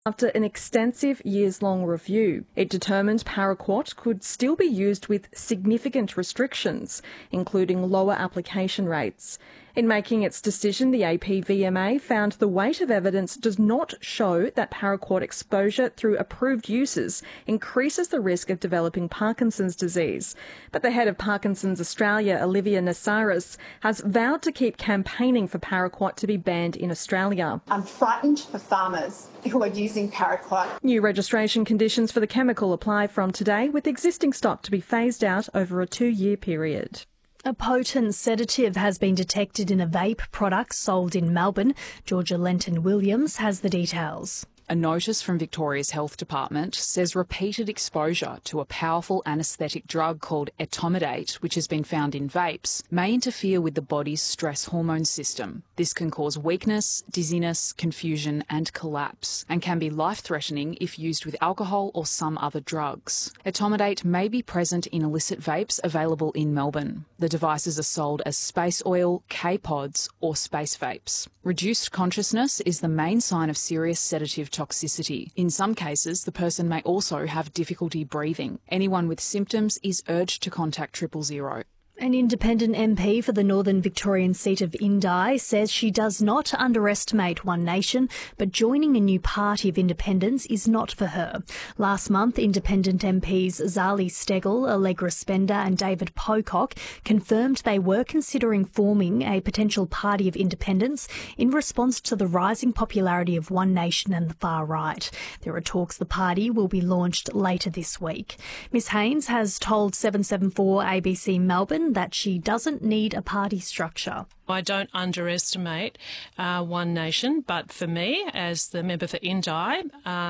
After an extensive years-long review, it determined paraquat could still be used with significant restrictions, including lower application rates. In making its decision, the APVMA found the weight of evidence does not show that paraquat exposure through approved uses increases the risk of developing Parkinson's disease. But the head of Parkinson's Australia, Olivia Nasaris, has vowed to keep campaigning for paraquat to be banned in Australia. I'm frightened for farmers who are using paraquat. New registration conditions for the chemical apply from today, with existing stock to be phased out over a 2-year period. A potent sedative has been detected in a vape product sold in Melbourne. Georgia Lenton-Williams has the details. A notice from Victoria's Health Department says repeated exposure to a powerful anaesthetic drug called etomidate, which has been found in vapes, may interfere with the body's stress hormone system. This can cause weakness, dizziness, confusion and collapse, and can be life-threatening if used with alcohol or some other drugs. Etomidate may be present in illicit vapes available in Melbourne. The devices are sold as space oil, K-pods or space vapes. Reduced consciousness is the main sign of serious sedative toxicity. In some cases, the person may also have difficulty breathing. Anyone with symptoms is urged to contact 000. An independent MP for the Northern Victorian seat of Indi says she does not underestimate One Nation, but joining a new party of independence is not for her. Last month, independent MPs Zali Steggall, Allegra Spender and David Pocock confirmed they were considering forming a potential party of independence in response to the rising popularity of One Nation and the far right. There are talks the party will be launched later this week. Ms Haynes has told 774 ABC Melbourne that she doesn't need a party structure. I don't underestimate One Nation, but for me, as the member for Indi,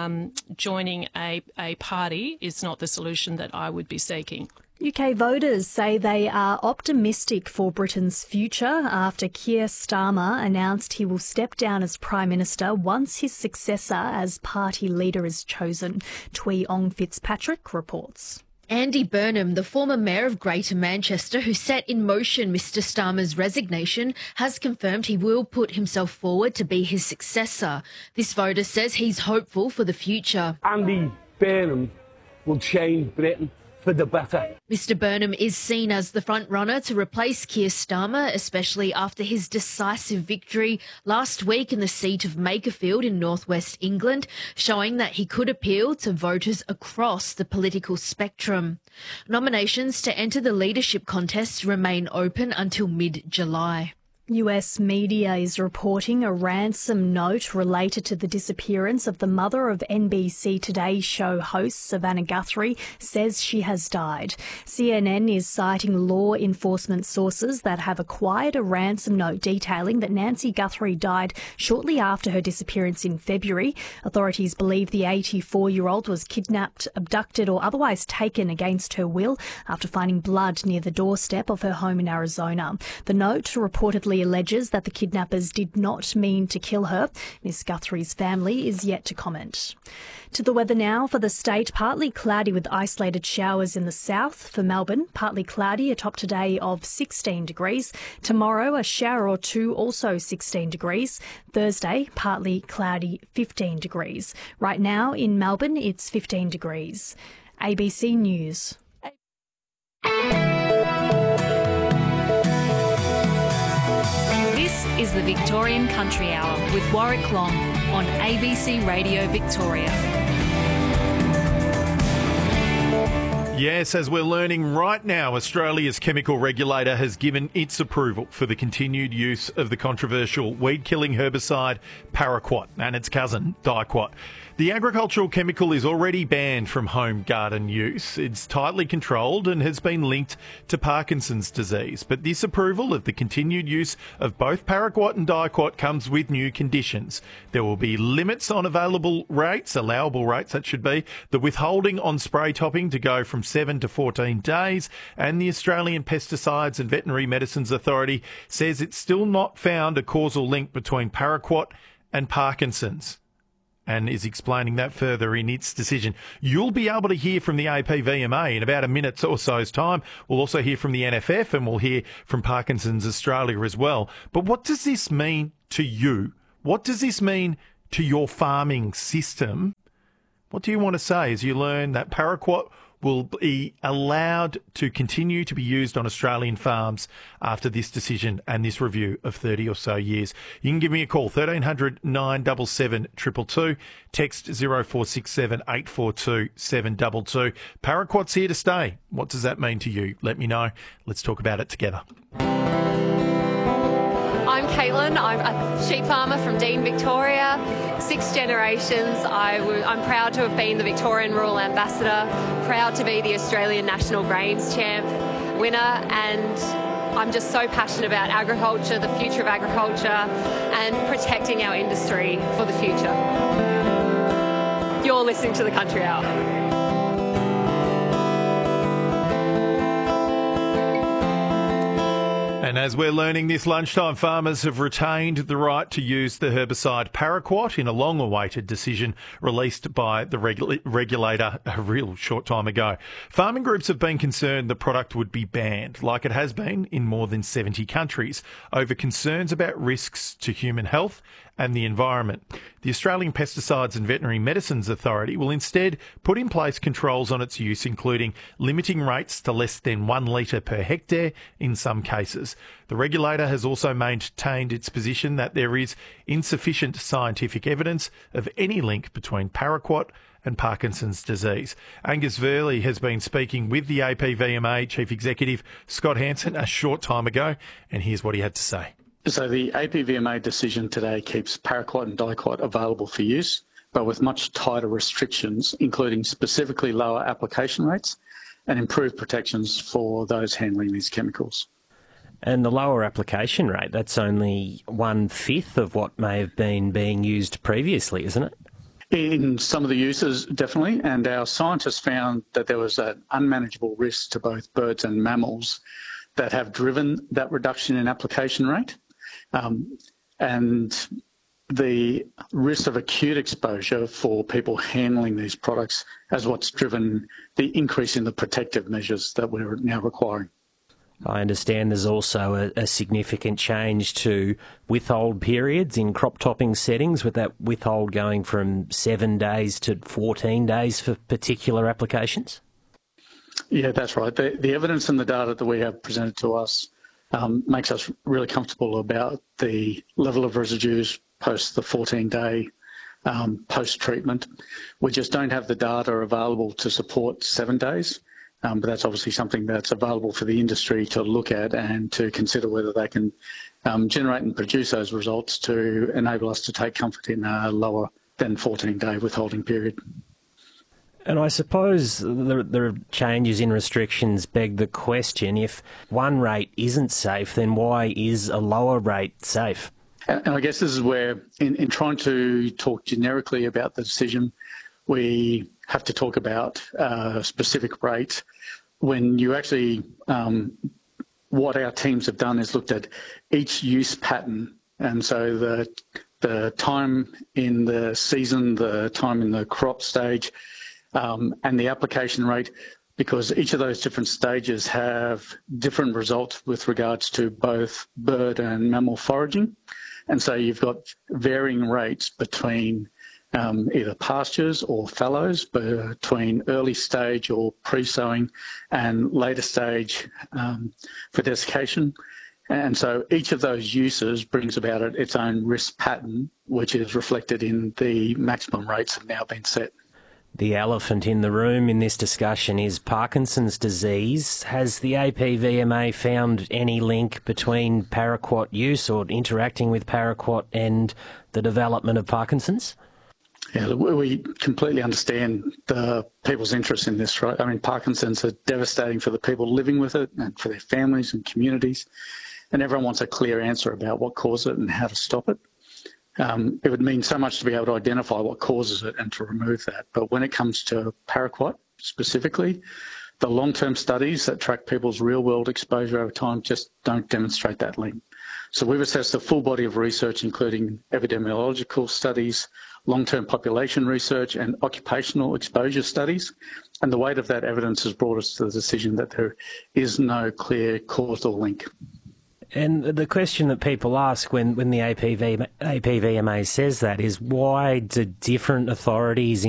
joining a party is not the solution that I would be seeking. UK voters say they are optimistic for Britain's future after Keir Starmer announced he will step down as Prime Minister once his successor as party leader is chosen. Twee Ong Fitzpatrick reports. Andy Burnham, the former mayor of Greater Manchester who set in motion Mr Starmer's resignation, has confirmed he will put himself forward to be his successor. This voter says he's hopeful for the future. Andy Burnham will change Britain for the better. Mr Burnham is seen as the front-runner to replace Keir Starmer, especially after his decisive victory last week in the seat of Makerfield in northwest England, showing that he could appeal to voters across the political spectrum. Nominations to enter the leadership contest remain open until mid-July. US media is reporting a ransom note related to the disappearance of the mother of NBC Today show host Savannah Guthrie says she has died. CNN is citing law enforcement sources that have acquired a ransom note detailing that Nancy Guthrie died shortly after her disappearance in February. Authorities believe the 84-year-old was kidnapped, abducted or otherwise taken against her will after finding blood near the doorstep of her home in Arizona. The note reportedly alleges that the kidnappers did not mean to kill her. Miss Guthrie's family is yet to comment. To the weather now for the state, partly cloudy with isolated showers in the south. For Melbourne, partly cloudy, a top today of 16 degrees. Tomorrow, a shower or two, also 16 degrees. Thursday, partly cloudy, 15 degrees. Right now in Melbourne, it's 15 degrees. ABC News. This is the Victorian Country Hour with Warwick Long on ABC Radio Victoria. Yes, as we're learning right now, Australia's chemical regulator has given its approval for the continued use of the controversial weed-killing herbicide paraquat and its cousin, diquat. The agricultural chemical is already banned from home garden use. It's tightly controlled and has been linked to Parkinson's disease. But this approval of the continued use of both paraquat and diquat comes with new conditions. There will be limits on allowable rates, that should be, the withholding on spray topping to go from 7 to 14 days, and the Australian Pesticides and Veterinary Medicines Authority says it's still not found a causal link between paraquat and Parkinson's, and is explaining that further in its decision. You'll be able to hear from the APVMA in about a minute or so's time. We'll also hear from the NFF and we'll hear from Parkinson's Australia as well. But what does this mean to you? What does this mean to your farming system. What do you want to say as you learn that paraquat will be allowed to continue to be used on Australian farms after this decision and this review of 30 or so years? You can give me a call, 1300 977 222, text 0467 842 722. Paraquat's here to stay. What does that mean to you? Let me know. Let's talk about it together. I'm Caitlin. I'm a sheep farmer from Dean, Victoria. 6 generations. I'm proud to have been the Victorian Rural Ambassador, proud to be the Australian National Grains Champ winner, and I'm just so passionate about agriculture, the future of agriculture, and protecting our industry for the future. You're listening to The Country Hour. And as we're learning this lunchtime, farmers have retained the right to use the herbicide paraquat in a long-awaited decision released by the regulator a real short time ago. Farming groups have been concerned the product would be banned, like it has been in more than 70 countries, over concerns about risks to human health and the environment. The Australian Pesticides and Veterinary Medicines Authority will instead put in place controls on its use, including limiting rates to less than 1 litre per hectare in some cases. The regulator has also maintained its position that there is insufficient scientific evidence of any link between paraquat and Parkinson's disease. Angus Verley has been speaking with the APVMA Chief Executive Scott Hansen a short time ago, and here's what he had to say. So the APVMA decision today keeps paraquat and diquat available for use, but with much tighter restrictions, including specifically lower application rates and improved protections for those handling these chemicals. And the lower application rate, that's only 1/5 of what may have been being used previously, isn't it? In some of the uses, definitely, and our scientists found that there was an unmanageable risk to both birds and mammals that have driven that reduction in application rate. And the risk of acute exposure for people handling these products as what's driven the increase in the protective measures that we're now requiring. I understand there's also a significant change to withhold periods in crop topping settings, with that withhold going from 7 days to 14 days for particular applications. Yeah, that's right. The evidence and the data that we have presented to us makes us really comfortable about the level of residues post the 14-day post-treatment. We just don't have the data available to support 7 days, but that's obviously something that's available for the industry to look at and to consider whether they can generate and produce those results to enable us to take comfort in a lower than 14-day withholding period. And I suppose the changes in restrictions beg the question, if one rate isn't safe, then why is a lower rate safe? And I guess this is where, in trying to talk generically about the decision, we have to talk about a specific rate. When you actually, what our teams have done is looked at each use pattern. And so the time in the season, the time in the crop stage, and the application rate, because each of those different stages have different results with regards to both bird and mammal foraging. And so you've got varying rates between either pastures or fallows, between early stage or pre-sowing and later stage for desiccation. And so each of those uses brings about its own risk pattern, which is reflected in the maximum rates have now been set. The elephant in the room in this discussion is Parkinson's disease. Has the APVMA found any link between paraquat use or interacting with paraquat and the development of Parkinson's? Yeah, we completely understand the people's interest in this, right? I mean, Parkinson's are devastating for the people living with it and for their families and communities, and everyone wants a clear answer about what caused it and how to stop it. It would mean so much to be able to identify what causes it and to remove that. But when it comes to paraquat specifically, the long-term studies that track people's real-world exposure over time just don't demonstrate that link. So we've assessed a full body of research, including epidemiological studies, long-term population research, and occupational exposure studies. And the weight of that evidence has brought us to the decision that there is no clear causal link. And the question that people ask when the APVMA says that is, why do different authorities